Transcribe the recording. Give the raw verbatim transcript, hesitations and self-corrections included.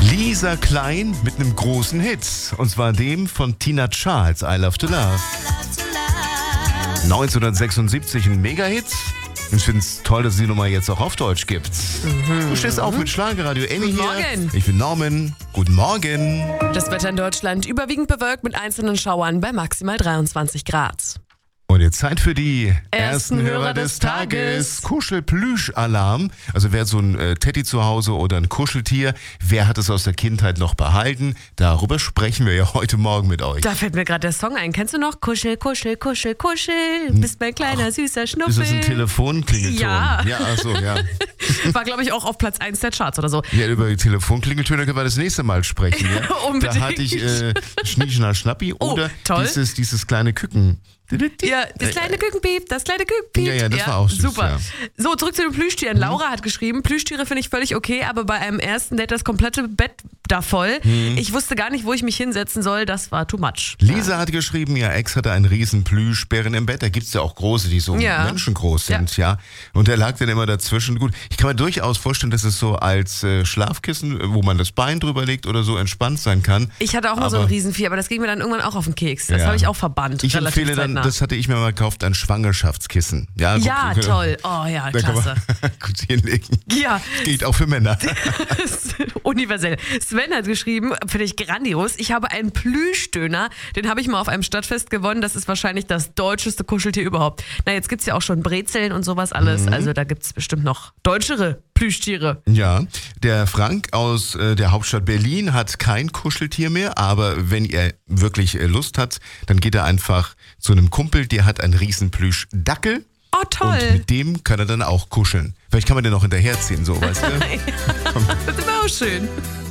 Lisa Klein mit einem großen Hit. Und zwar dem von Tina Charles, I Love to Love. neunzehnhundertsechsundsiebzig ein Mega-Hit. Ich finde es toll, dass es die Nummer jetzt auch auf Deutsch gibt. Mhm. Du stehst auf mit Schlagerradio. Annie hier. Morgen. Ich bin Norman. Guten Morgen. Das Wetter in Deutschland überwiegend bewölkt mit einzelnen Schauern bei maximal dreiundzwanzig Grad. Und jetzt Zeit für die ersten Hörer des Tages. Kuschelplüsch-Alarm. Also wer hat so ein äh, Teddy zu Hause oder ein Kuscheltier, wer hat es aus der Kindheit noch behalten? Darüber sprechen wir ja heute Morgen mit euch. Da fällt mir gerade der Song ein. Kennst du noch? Kuschel, kuschel, kuschel, kuschel. Bist mein kleiner, Ach, süßer Schnuffel. Ist das ein Telefonklingelton? Ja. Ja, ach so, ja. War, glaube ich, auch auf Platz eins der Charts oder so. Ja, über die Telefonklingeltöne können wir das nächste Mal sprechen. Ja? Unbedingt. Da hatte ich äh, Schnieschner Schnappi Oh, oder toll. dieses, dieses kleine Küken. Ja, das kleine Kükenpiep, das kleine Kükenpiep. Ja, ja, das war auch süß, super. ja. So, zurück zu den Plüschtieren. Mhm. Laura hat geschrieben, Plüschtiere finde ich völlig okay, aber bei einem ersten Date das komplette Bett da voll. Mhm. Ich wusste gar nicht, wo ich mich hinsetzen soll. Das war too much. Lisa ja. hat geschrieben, ihr Ex hatte einen riesen Plüschbären im Bett. Da gibt es ja auch große, die so Ja. menschengroß sind, ja. ja. Und der lag dann immer dazwischen. Gut, ich kann mir durchaus vorstellen, dass es so als äh, Schlafkissen, wo man das Bein drüber legt oder so, entspannt sein kann. Ich hatte auch mal aber so ein Riesenvieh, aber das ging mir dann irgendwann auch auf den Keks. Das Ja. habe ich auch verbannt. Ich relativ empfehle dann, zeitnah. das hatte ich mir mal gekauft, ein Schwangerschaftskissen. Ja, gut, Ja, gut, toll. Oh ja, Da kann klasse. man gut hinlegen. Ja. Geht auch für Männer. Universell. Sven hat geschrieben, finde ich grandios, ich habe einen Plüschdöner, den habe ich mal auf einem Stadtfest gewonnen, das ist wahrscheinlich das deutscheste Kuscheltier überhaupt. Na, jetzt gibt es ja auch schon Brezeln und sowas alles, Mhm. also da gibt es bestimmt noch deutschere Plüschtiere. Ja, der Frank aus äh, der Hauptstadt Berlin hat kein Kuscheltier mehr, aber wenn er wirklich äh, Lust hat, dann geht er einfach zu einem Kumpel, der hat einen riesen Plüschdackel. Oh, toll. Und mit dem kann er dann auch kuscheln. Vielleicht kann man den noch hinterherziehen, so, weißt du? Das ist immer auch schön.